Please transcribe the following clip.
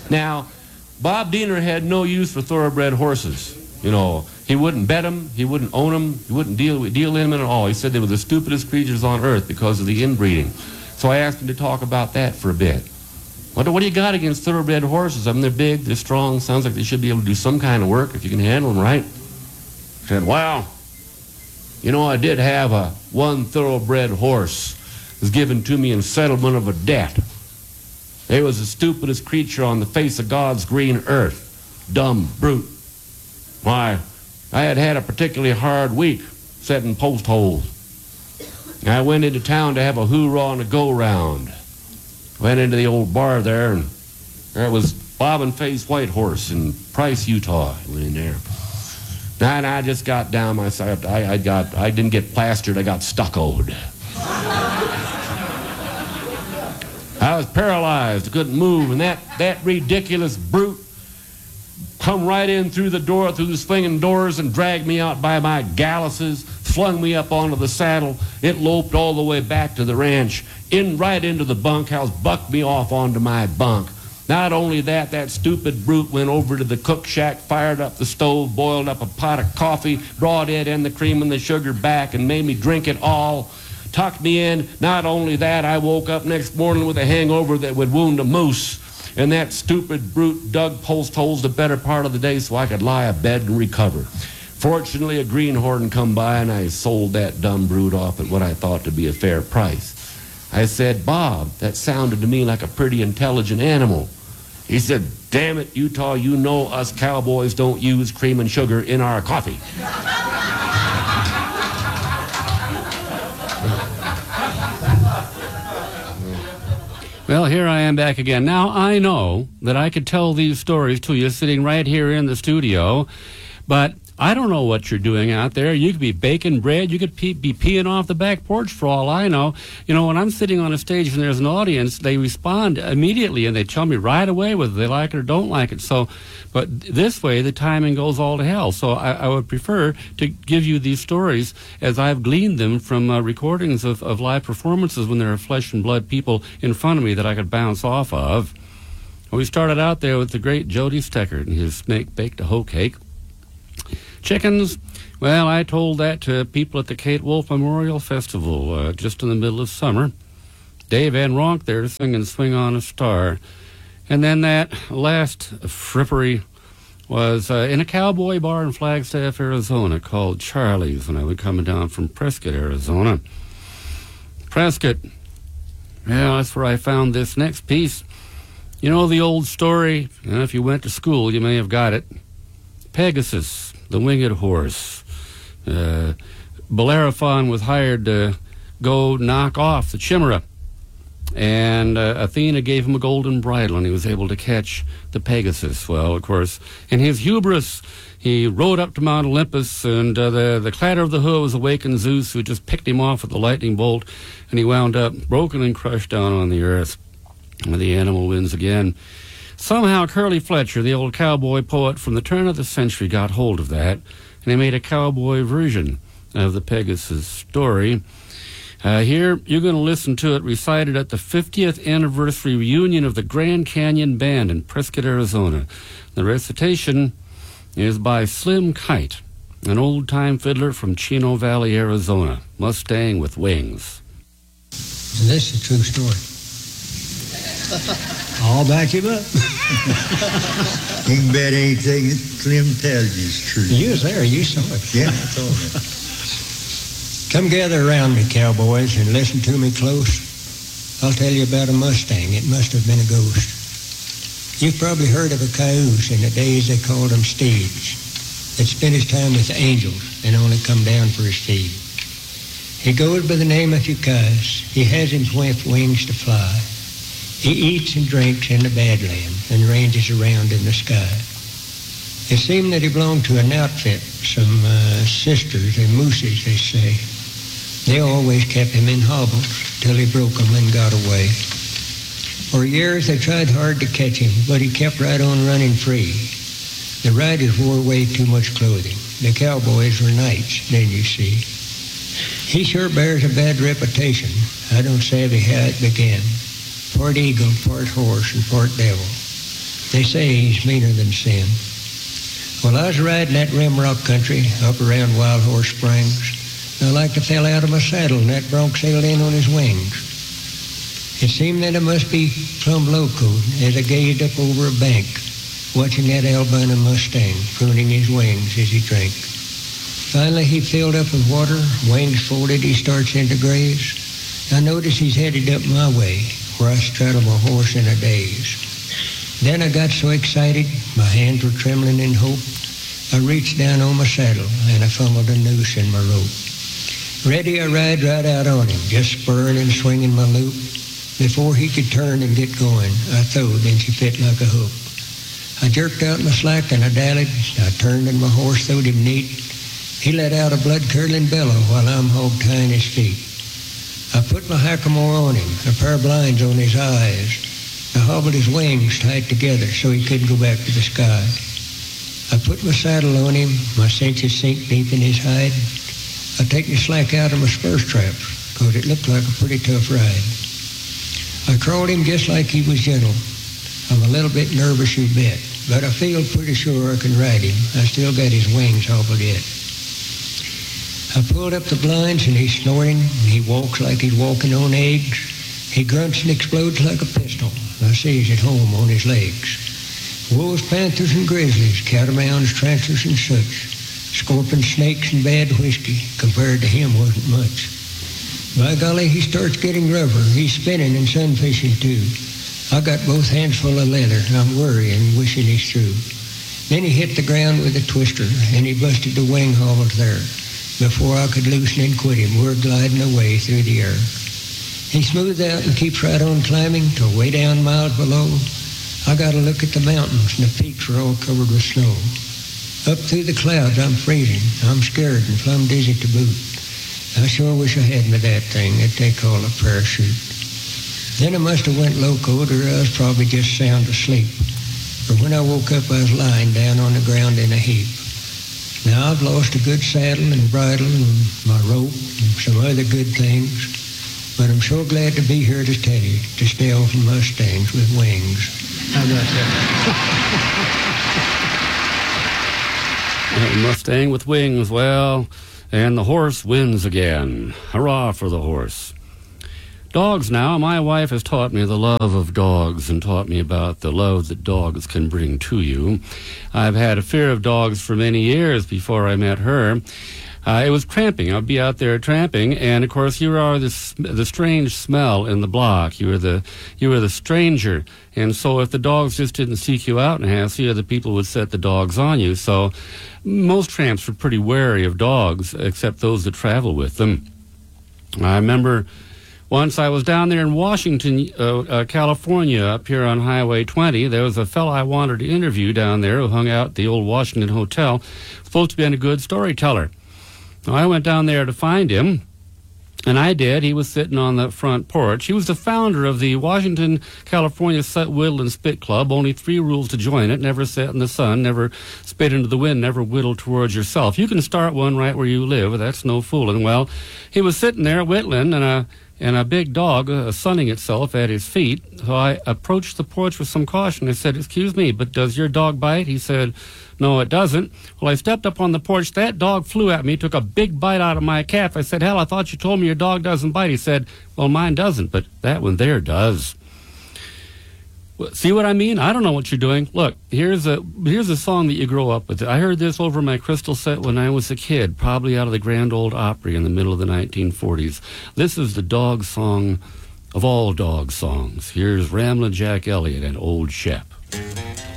Now, Bob Diener had no use for thoroughbred horses. You know, he wouldn't bet them, he wouldn't own them, he wouldn't deal in them at all. He said they were the stupidest creatures on earth because of the inbreeding. So I asked him to talk about that for a bit. What do you got against thoroughbred horses? I mean, they're big, they're strong, sounds like they should be able to do some kind of work if you can handle them right. He said, well, you know, I did have one thoroughbred horse. It was given to me in settlement of a debt. It was the stupidest creature on the face of God's green earth. Dumb brute. Why, I had a particularly hard week setting post holes. I went into town to have a hoorah and a go-round. Went into the old bar there, and there was Bobbin Face White Horse in Price, Utah. I went in there. And I just got down myself. I didn't get plastered, I got stuccoed. I was paralyzed, I couldn't move, and that ridiculous brute come right in through the door, through the swinging doors, and dragged me out by my galluses, flung me up onto the saddle. It loped all the way back to the ranch, right into the bunkhouse, bucked me off onto my bunk. Not only that, that stupid brute went over to the cook shack, fired up the stove, boiled up a pot of coffee, brought it and the cream and the sugar back, and made me drink it all. Tucked me in. Not only that, I woke up next morning with a hangover that would wound a moose. And that stupid brute dug post holes the better part of the day so I could lie abed and recover. Fortunately, a greenhorn come by, and I sold that dumb brute off at what I thought to be a fair price. I said, Bob, that sounded to me like a pretty intelligent animal. He said, damn it, Utah, you know us cowboys don't use cream and sugar in our coffee. Well, here I am back again. Now, I know that I could tell these stories to you sitting right here in the studio, but I don't know what you're doing out there. You could be baking bread. You could be peeing off the back porch for all I know. You know, when I'm sitting on a stage and there's an audience, they respond immediately, and they tell me right away whether they like it or don't like it. So, but this way, the timing goes all to hell. So I would prefer to give you these stories as I've gleaned them from recordings of live performances when there are flesh and blood people in front of me that I could bounce off of. We started out there with the great Jody Steckert and his snake-baked hoe cake. Chickens, well, I told that to people at the Kate Wolf Memorial Festival just in the middle of summer. Dave Van Ronk there to sing and swing on a star. And then that last frippery was in a cowboy bar in Flagstaff, Arizona called Charlie's when I was coming down from Prescott, Arizona. Prescott, yeah, that's where I found this next piece. You know the old story, if you went to school, you may have got it. Pegasus, the winged horse. Bellerophon was hired to go knock off the chimera, and Athena gave him a golden bridle, and he was able to catch the Pegasus. Well, of course, in his hubris, he rode up to Mount Olympus, and the clatter of the hooves awakened Zeus, who just picked him off with a lightning bolt, and he wound up broken and crushed down on the earth. And the animal wins again. Somehow Curly Fletcher, the old cowboy poet from the turn of the century, got hold of that, and he made a cowboy version of the Pegasus story. Here, you're going to listen to it recited at the 50th anniversary reunion of the Grand Canyon Band in Prescott, Arizona. The recitation is by Slim Kite, an old-time fiddler from Chino Valley, Arizona, Mustang with wings. And this is a true story. I'll back him up. You can bet anything that Slim tells you is true. You was there. You saw it. Yeah, I saw it. Come gather around me, cowboys, and listen to me close. I'll tell you about a Mustang. It must have been a ghost. You've probably heard of a cayuse in the days they called them steeds that spent his time with the angels and only come down for his feed. He goes by the name of Ukaz. He has him with wings to fly. He eats and drinks in the Badlands and ranges around in the sky. It seemed that he belonged to an outfit, some sisters and mooses, they say. They always kept him in hobbles till he broke them and got away. For years they tried hard to catch him, but he kept right on running free. The riders wore way too much clothing. The cowboys were knights, then you see. He sure bears a bad reputation. I don't savvy how it began. Part eagle, part horse, and part devil. They say he's meaner than sin. Well, I was riding that Rimrock country up around Wild Horse Springs. I like to fell out of my saddle and that bronc sailed in on his wings. It seemed that I must be plumb locoed as I gazed up over a bank, watching that albino Mustang pruning his wings as he drank. Finally, he filled up with water, wings folded, he starts into graze. I notice he's headed up my way, where I straddle my horse in a daze. Then I got so excited, my hands were trembling in hope. I reached down on my saddle, and I fumbled a noose in my rope. Ready, I ride right out on him, just spurring and swinging my loop. Before he could turn and get going, I throwed, and she fit like a hook. I jerked out my slack, and I dallied. I turned, and my horse throwed him neat. He let out a blood-curdling bellow while I'm hog-tying his feet. I put my hackamore on him, a pair of blinds on his eyes. I hobbled his wings tight together so he couldn't go back to the sky. I put my saddle on him, my cinches sink deep in his hide. I take the slack out of my spur straps, 'cause it looked like a pretty tough ride. I crawled him just like he was gentle. I'm a little bit nervous, you bet, but I feel pretty sure I can ride him. I still got his wings hobbled yet. I pulled up the blinds and he's snorting. He walks like he's walking on eggs. He grunts and explodes like a pistol. I see he's at home on his legs. Wolves, panthers, and grizzlies, catamounts, trancers, and such. Scorpions, snakes, and bad whiskey, compared to him, wasn't much. By golly, he starts getting rougher. He's spinning and sunfishing too. I got both hands full of leather. I'm worrying, wishing he's through. Then he hit the ground with a twister, and he busted the wing hobbles there. Before I could loosen and quit him, we're gliding away through the air. He smooths out and keeps right on climbing till way down miles below. I got to look at the mountains, and the peaks are all covered with snow. Up through the clouds, I'm freezing. I'm scared and plumb dizzy to boot. I sure wish I had me that thing that they call a parachute. Then I must have went locoed, or I was probably just sound asleep. For when I woke up, I was lying down on the ground in a heap. Now I've lost a good saddle and bridle and my rope and some other good things. But I'm so glad to be here to tell you to stay off of Mustangs with wings. How about that? Mustang with wings, well, and the horse wins again. Hurrah for the horse. Dogs now. My wife has taught me the love of dogs and taught me about the love that dogs can bring to you. I've had a fear of dogs for many years before I met her. It was tramping. I'd be out there tramping, and of course you are the strange smell in the block. You were the stranger, and so if the dogs just didn't seek you out and have you, the people would set the dogs on you. So most tramps were pretty wary of dogs, except those that travel with them. I remember once I was down there in Washington, California, up here on Highway 20. There was a fellow I wanted to interview down there who hung out at the old Washington Hotel, supposed to be a good storyteller. I went down there to find him, and I did. He was sitting on the front porch. He was the founder of the Washington, California Whittle and Spit Club. Only 3 rules to join it: never sit in the sun, never spit into the wind, never whittle towards yourself. You can start one right where you live. That's no fooling. Well, he was sitting there whittling, and a big dog sunning itself at his feet. So I approached the porch with some caution. I said, "Excuse me, but does your dog bite?" He said, "No, it doesn't." Well, I stepped up on the porch. That dog flew at me, took a big bite out of my calf. I said, "Hell, I thought you told me your dog doesn't bite." He said, "Well, mine doesn't, but that one there does." Well, see what I mean? I don't know what you're doing. Look, here's a song that you grow up with. I heard this over my crystal set when I was a kid, probably out of the Grand Ole Opry in the middle of the 1940s. This is the dog song of all dog songs. Here's Ramblin' Jack Elliott and Old Shep.